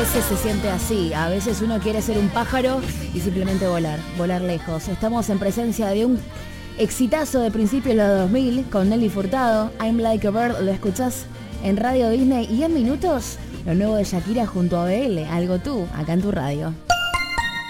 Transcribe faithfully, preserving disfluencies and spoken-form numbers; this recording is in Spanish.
veces se siente así, a veces uno quiere ser un pájaro y simplemente volar, volar lejos. Estamos en presencia de un exitazo de principios de los dos mil con Nelly Furtado, I'm Like a Bird, lo escuchás en Radio Disney y en minutos lo nuevo de Shakira junto a B L, Algo Tú, acá en tu radio.